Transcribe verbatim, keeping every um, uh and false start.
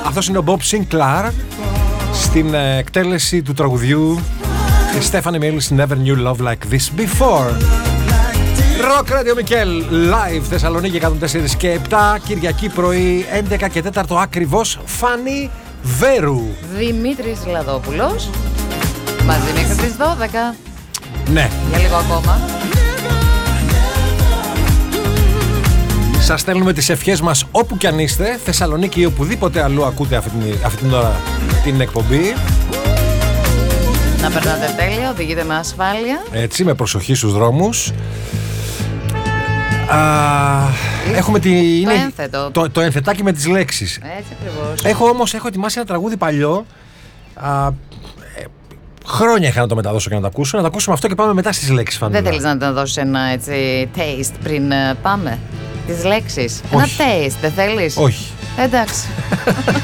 Αυτός είναι ο Bob Sinclair στην ε, εκτέλεση του τραγουδιού Stephanie Mills Never Knew Love Like This Before. Rock Radio Μικέλ, live Θεσσαλονίκη εκατόν τέσσερα και επτά, Κυριακή πρωί έντεκα και τέσσερα ακριβώς. Φάνη Βέρου, Δημήτρης Λαδόπουλος, μαζί μέχρι τις δώδεκα. Ναι. Για λίγο ακόμα. Σας στέλνουμε τις ευχές μας όπου κι αν είστε, Θεσσαλονίκη ή οπουδήποτε αλλού ακούτε αυτή την, αυτή την ώρα την εκπομπή. Να περνάτε τέλεια, οδηγείτε με ασφάλεια. Έτσι, με προσοχή στους δρόμους. Α, έχουμε τη, το είναι, ένθετο. Το, το ενθετάκι με τις λέξεις. Έτσι ακριβώς. Έχω όμως έχω ετοιμάσει ένα τραγούδι παλιό. Α, ε, χρόνια είχα να το μεταδώσω και να το ακούσω. Να το ακούσουμε αυτό και πάμε μετά στις λέξεις. Δεν θέλεις να το δώσεις ένα έτσι taste πριν uh, πάμε τις λέξεις? Όχι. Ένα taste, δεν θέλεις? Όχι. Εντάξει.